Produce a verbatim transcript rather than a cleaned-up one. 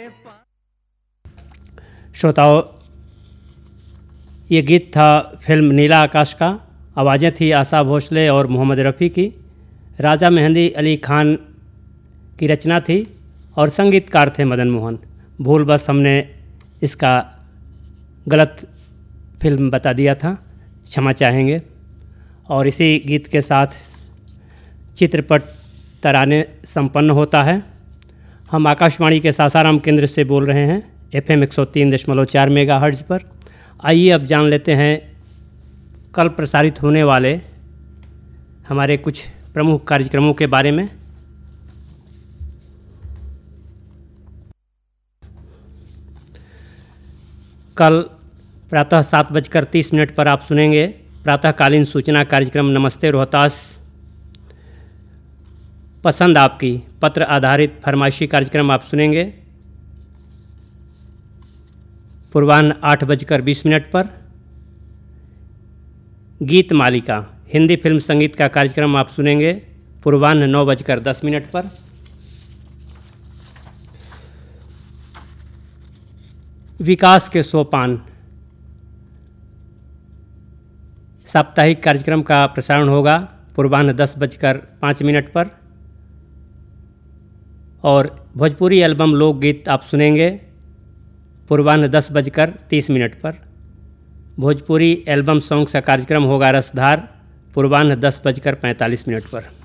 श्रोताओं, ये गीत था फिल्म नीला आकाश का। आवाज़ें थी आशा भोसले और मोहम्मद रफ़ी की। राजा मेहंदी अली खान की रचना थी और संगीतकार थे मदन मोहन। भूल बस हमने इसका गलत फिल्म बता दिया था, क्षमा चाहेंगे। और इसी गीत के साथ चित्रपट तराने संपन्न होता है। हम आकाशवाणी के सासाराम केंद्र से बोल रहे हैं, एफ एम एक सौ तीन दशमलव चार मेगा हर्ट्ज़ पर। आइए अब जान लेते हैं कल प्रसारित होने वाले हमारे कुछ प्रमुख कार्यक्रमों के बारे में। कल प्रातः सात बजकर तीस मिनट पर आप सुनेंगे प्रातःकालीन सूचना कार्यक्रम नमस्ते रोहतास। पसंद आपकी पत्र आधारित फरमाइशी कार्यक्रम आप सुनेंगे पूर्वाह्न आठ बजकर बीस मिनट पर। गीत मालिका हिंदी फिल्म संगीत का कार्यक्रम आप सुनेंगे पूर्वाह्न नौ बजकर दस मिनट पर। विकास के सोपान साप्ताहिक कार्यक्रम का प्रसारण होगा पूर्वाह्न दस बजकर पाँच मिनट पर। और भोजपुरी एल्बम लोकगीत आप सुनेंगे पूर्वाह्न दस बजकर तीस मिनट पर। भोजपुरी एल्बम सॉन्ग्स का कार्यक्रम होगा रसधार पूर्वाह्न दस बजकर पैंतालीस मिनट पर।